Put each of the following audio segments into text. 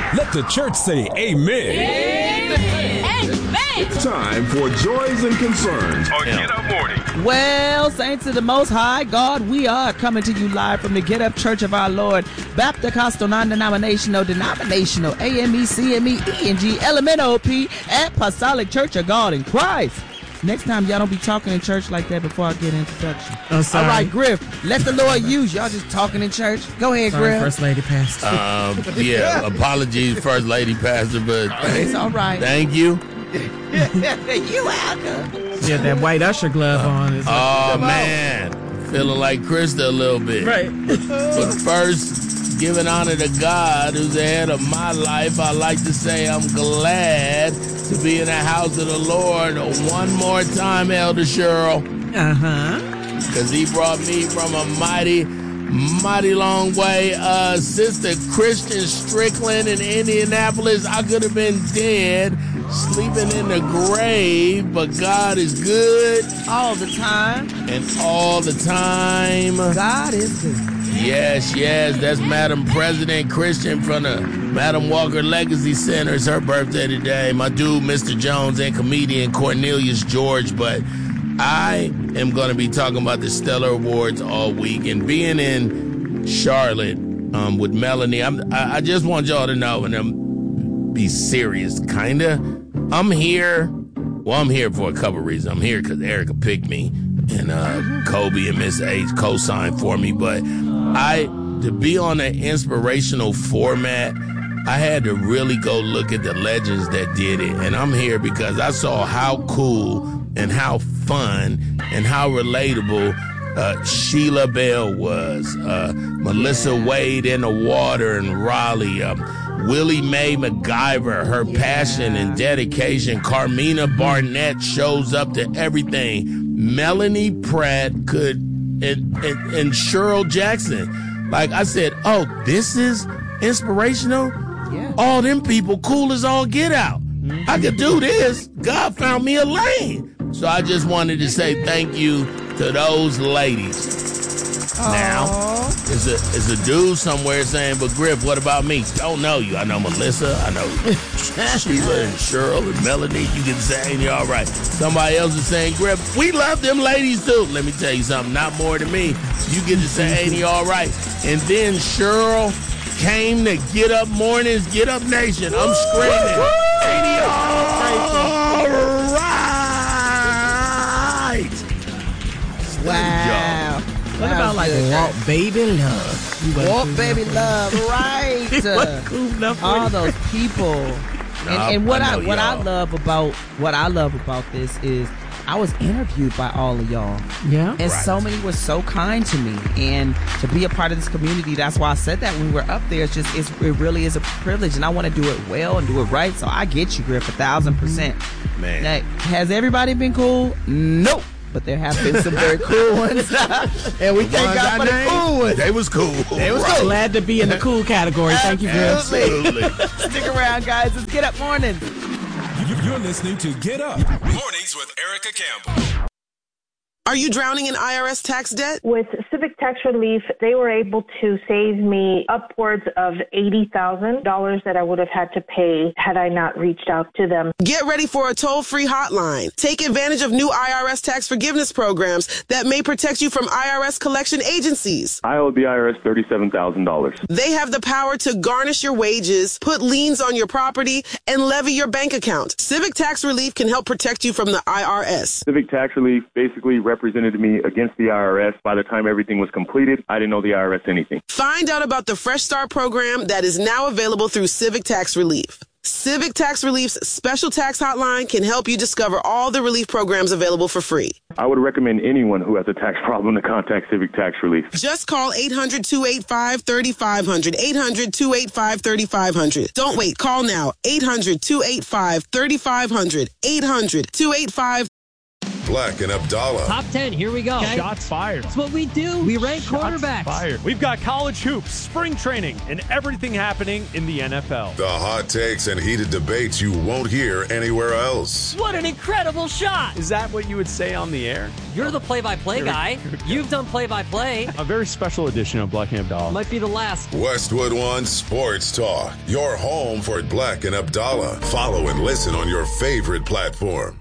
Let the church say amen. Amen. It's time for Joys and Concerns on Get Up Morning. Well, saints of the Most High God, we are coming to you live from the Get Up Church of our Lord, Baptist Non-Denominational, Denominational, AME, CME, ENG, LMNOP, Apostolic Church of God in Christ. Next time, y'all don't be talking in church like that before I get an introduction. Oh, sorry. All right, Griff, let the Lord use y'all just talking in church. Go ahead, Sorry, Griff. First Lady Pastor. Yeah, apologies, First Lady Pastor, but It's all right. thank you. You welcome. She had that white usher glove on. Oh, man. Feeling like Krista a little bit. Right. But first, giving honor to God who's ahead of my life, I like to say I'm glad to be in the house of the Lord one more time, Elder Cheryl. Because he brought me from a mighty long way. Sister Christian Strickland in Indianapolis, I could have been dead, sleeping in the grave, but God is good. All the time. And all the time. God is good. Yes, that's Madam President Christian from the Madam Walker Legacy Center. It's her birthday today. My dude, Mr. Jones, and comedian Cornelius George. But I am going to be talking about the Stellar Awards all week. And being in Charlotte with Melanie, I just want y'all to know, and I'm be serious, kind of. I'm here. Well, I'm here for a couple reasons. I'm here because Erica picked me. And Kobe and Miss H co-signed for me. But to be on an inspirational format, I had to really go look at the legends that did it. And I'm here because I saw how cool and how fun and how relatable Sheila Bell was. Melissa Wade in the water in Raleigh. Willie Mae MacGyver, her passion and dedication. Carmina Barnett shows up to everything. Melanie Pratt and Cheryl Jackson. Like I said, oh, this is inspirational? Yeah. All them people cool as all get out. Mm-hmm. I could do this. God found me a lane. So I just wanted to say thank you to those ladies. Aww. Now, is a dude somewhere saying, but Griff, what about me? Don't know you. I know Melissa. I know Sheila and Cheryl and Melanie. You can say, and you're all right. Somebody else is saying, Griff, we love them ladies too. Let me tell you something, not more than me. You get to say, ain't he all right? And then Cheryl came to Get Up Mornings, Get Up Nation. I'm screaming, ain't he all right? Wow. What about like Walk Baby Love? Walk Baby Love, right? All those people. And what I love about this is I was interviewed by all of y'all. Yeah. And so many were so kind to me. And to be a part of this community, that's why I said that when we were up there. It really is a privilege. And I want to do it well and do it right. So I get you, Griff, 1,000%. Man. Now, has everybody been cool? Nope. But there have been some very cool ones. And we thank God for the cool ones. They was cool. Cool. Glad to be in the cool category. Thank you, Griff. Absolutely. Stick around, guys. Let's Get Up Mornings. You're listening to Get Up Mornings with Erica Campbell. Are you drowning in IRS tax debt? With Civic Tax Relief, they were able to save me upwards of $80,000 that I would have had to pay had I not reached out to them. Get ready for a toll-free hotline. Take advantage of new IRS tax forgiveness programs that may protect you from IRS collection agencies. I owe the IRS $37,000. They have the power to garnish your wages, put liens on your property, and levy your bank account. Civic Tax Relief can help protect you from the IRS. Civic Tax Relief basically represented me against the IRS. By the time everything was completed, I didn't owe the IRS anything. Find out about the Fresh Start program that is now available through Civic Tax Relief. Civic Tax Relief's special tax hotline can help you discover all the relief programs available for free. I would recommend anyone who has a tax problem to contact Civic Tax Relief. Just call 800-285-3500. 800-285-3500. Don't wait. Call now. 800-285-3500. 800-285-3500. Black and Abdallah. Top 10, here we go. Okay. Shots fired. That's what we do. We rank quarterbacks. Fired. We've got college hoops, spring training, and everything happening in the NFL. The hot takes and heated debates you won't hear anywhere else. What an incredible shot. Is that what you would say on the air? You're the play-by-play guy. You've done play-by-play. A very special edition of Black and Abdallah. Might be the last. Westwood One Sports Talk. Your home for Black and Abdallah. Follow and listen on your favorite platform.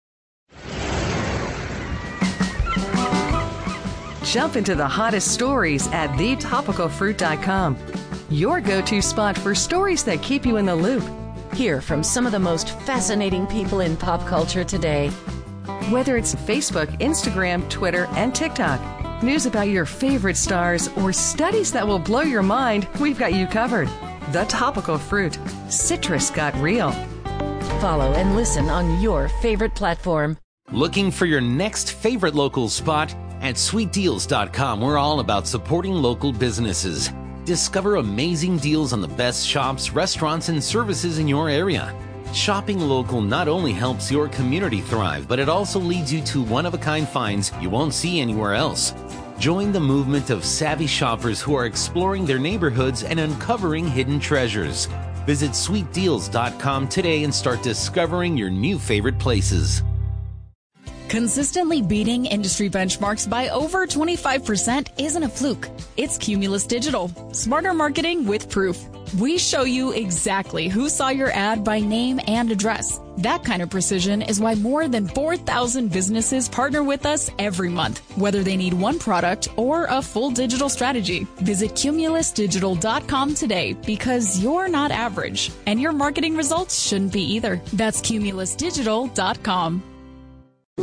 Jump into the hottest stories at thetopicalfruit.com. Your go-to spot for stories that keep you in the loop. Hear from some of the most fascinating people in pop culture today. Whether it's Facebook, Instagram, Twitter, and TikTok, news about your favorite stars, or studies that will blow your mind, we've got you covered. The Topical Fruit. Citrus got real. Follow and listen on your favorite platform. Looking for your next favorite local spot? At sweetdeals.com, we're all about supporting local businesses. Discover amazing deals on the best shops, restaurants, and services in your area. Shopping local not only helps your community thrive, but it also leads you to one-of-a-kind finds you won't see anywhere else. Join the movement of savvy shoppers who are exploring their neighborhoods and uncovering hidden treasures. Visit sweetdeals.com today and start discovering your new favorite places. Consistently beating industry benchmarks by over 25% isn't a fluke. It's Cumulus Digital. Smarter marketing with proof. We show you exactly who saw your ad by name and address. That kind of precision is why more than 4,000 businesses partner with us every month, whether they need one product or a full digital strategy. Visit cumulusdigital.com today because you're not average, and your marketing results shouldn't be either. That's cumulusdigital.com.